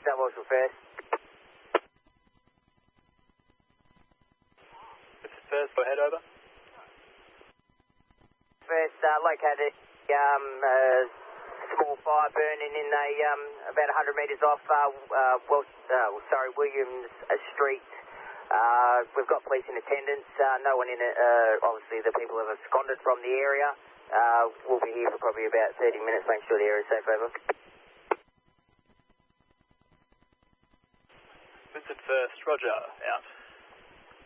South Walsall first. First, go ahead, over. First, located small fire burning in about 100 metres off Williams Street. We've got police in attendance, no one in it. Obviously the people have absconded from the area. We'll be here for probably about 30 minutes, make sure the area is safe, over. Vincent first, Roger, out.